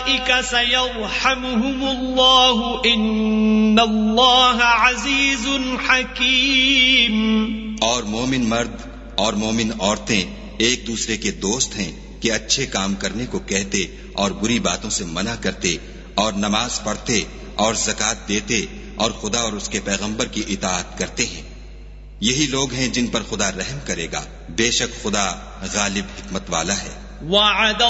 उलाइका सयरहमुहुमुल्लाहु इन्नल्लाह अज़ीज़ुन हकीम। और मोमिन मर्द और मोमिन औरतें एक दूसरे के दोस्त हैं कि अच्छे काम करने को कहते और बुरी बातों से मना करते और नमाज पढ़ते और ज़कात देते और खुदा और उसके पैगंबर की इताअत करते हैं। यही लोग हैं जिन पर खुदा रहम करेगा। बेशक खुदा गालिब हिकमत वाला है।